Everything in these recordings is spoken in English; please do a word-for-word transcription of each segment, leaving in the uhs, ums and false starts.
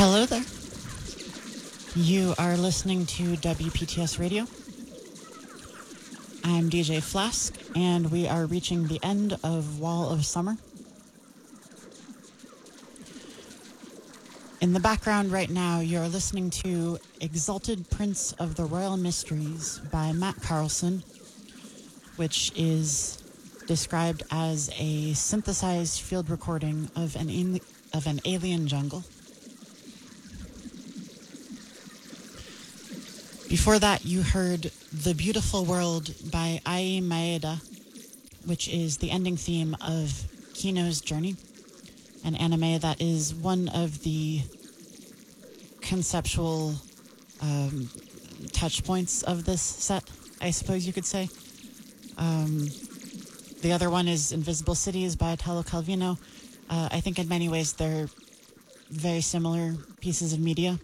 Hello there. You are listening to W P T S Radio. I'm D J Flask, and we are reaching the end of Wall of Summer. In the background right now, you're listening to Exalted Prince of the Royal Mysteries by Matt Carlson, which is described as a synthesized field recording of an, in- of an alien jungle. Before that, you heard The Beautiful World by Ai Maeda, which is the ending theme of Kino's Journey, an anime that is one of the conceptual um, touch points of this set, I suppose you could say. Um, the other one is Invisible Cities by Italo Calvino. Uh, I think in many ways they're very similar pieces of media.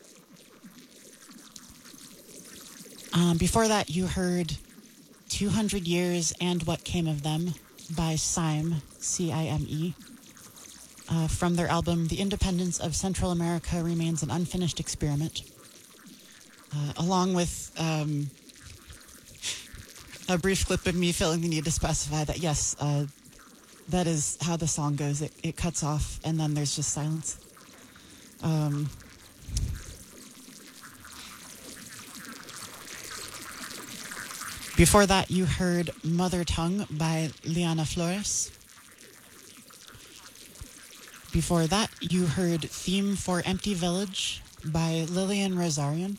Um, before that, you heard two hundred Years and What Came of Them by Cime, C I M E. Uh, from their album, The Independence of Central America Remains an Unfinished Experiment. Uh, along with um, a brief clip of me feeling the need to specify that, yes, uh, that is how the song goes. It, it cuts off, and then there's just silence. Um... Before that, you heard Mother Tongue by Liana Flores. Before that, you heard Theme for Empty Village by Lillian Rosarian.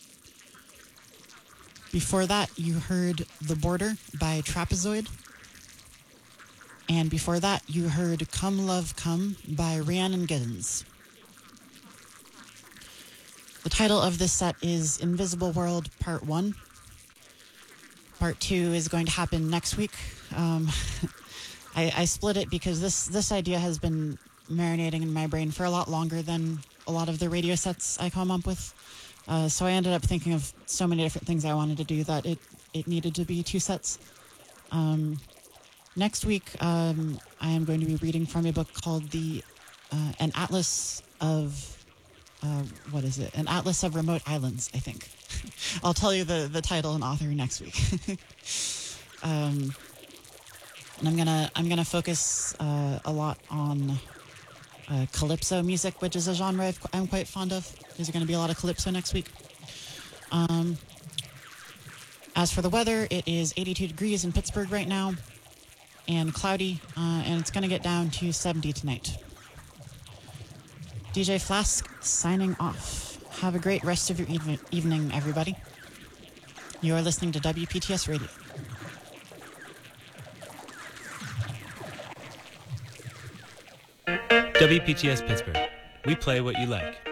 Before that, you heard The Border by Trapezoid. And before that, you heard Come Love Come by Rhiannon Giddens. The title of this set is Invisible World Part one. Part two is going to happen next week. Um, I, I split it because this, this idea has been marinating in my brain for a lot longer than a lot of the radio sets I come up with. Uh, so I ended up thinking of so many different things I wanted to do that it, it needed to be two sets. Um, next week, um, I am going to be reading from a book called the uh, An Atlas of... Uh, what is it? An Atlas of Remote Islands, I think. I'll tell you the, the title and author next week. um, and I'm gonna I'm gonna focus uh, a lot on uh, calypso music, which is a genre I've, I'm quite fond of. There's going to be a lot of calypso next week. Um, as for the weather, it is eighty-two degrees in Pittsburgh right now, and cloudy, uh, and it's going to get down to seventy tonight. D J Flask signing off. Have a great rest of your even- evening, everybody. You are listening to W P T S Radio. W P T S Pittsburgh. We play what you like.